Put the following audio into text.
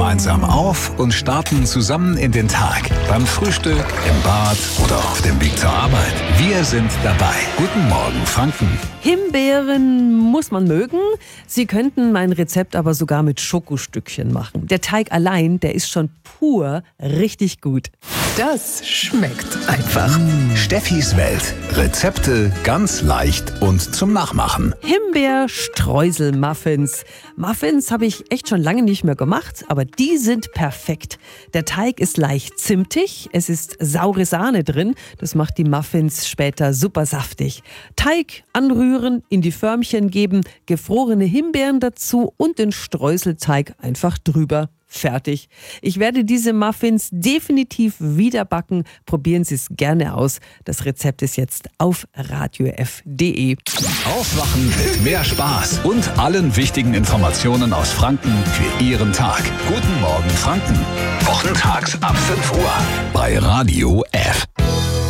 gemeinsam auf und starten zusammen in den Tag. Beim Frühstück, im Bad oder auf dem Weg zur Arbeit. Wir sind dabei. Guten Morgen, Franken. Himbeeren muss man mögen. Sie könnten mein Rezept aber sogar mit Schokostückchen machen. Der Teig allein, der ist schon pur richtig gut. Das schmeckt einfach. Steffis Welt. Rezepte ganz leicht und zum Nachmachen. Himbeer-Streusel-Muffins. Muffins habe ich echt schon lange nicht mehr gemacht, aber die sind perfekt. Der Teig ist leicht zimtig, es ist saure Sahne drin. Das macht die Muffins später super saftig. Teig anrühren, in die Förmchen geben, gefrorene Himbeeren dazu und den Streuselteig einfach drüber. Fertig. Ich werde diese Muffins definitiv wieder backen. Probieren Sie es gerne aus. Das Rezept ist jetzt auf radiof.de. Aufwachen mit mehr Spaß und allen wichtigen Informationen aus Franken für Ihren Tag. Guten Morgen, Franken. Wochentags ab 5 Uhr bei Radio F.